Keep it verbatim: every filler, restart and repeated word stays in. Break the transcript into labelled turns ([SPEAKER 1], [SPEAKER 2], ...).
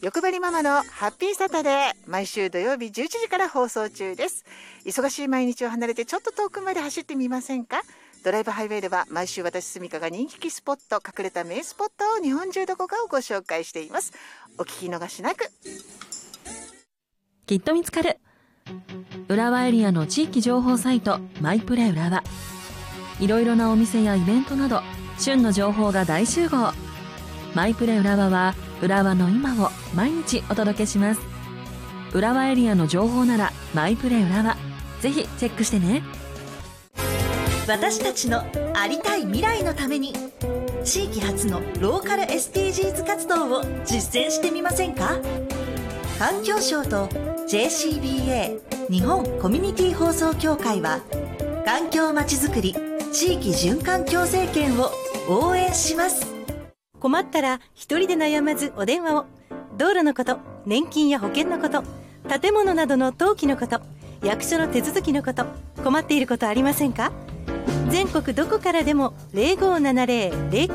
[SPEAKER 1] 欲張りママのハッピーサタデー、毎週土曜日じゅういちじから放送中です。忙しい毎日を離れてちょっと遠くまで走ってみませんか？ドライブハイウェイでは毎週私すみかが人気スポット、隠れた名スポットを日本中どこかをご紹介しています。お聞き逃しなく。
[SPEAKER 2] きっと見つかる浦和エリアの地域情報サイトマイプレ浦和。いろいろなお店やイベントなど旬の情報が大集合。マイプレ浦和は浦和の今を毎日お届けします。浦和エリアの情報ならマイプレ浦和、ぜひチェックしてね。
[SPEAKER 3] 私たちのありたい未来のために地域発のローカル エスディージーズ 活動を実践してみませんか？環境省と ジェーシービーエー 日本コミュニティ放送協会は環境まちづくり地域循環共生圏を応援します。
[SPEAKER 4] 困ったら一人で悩まずお電話を。道路のこと、年金や保険のこと、建物などの登記のこと、役所の手続きのこと、困っていることありませんか？全国どこからでも ゼロごーななゼロ ゼロ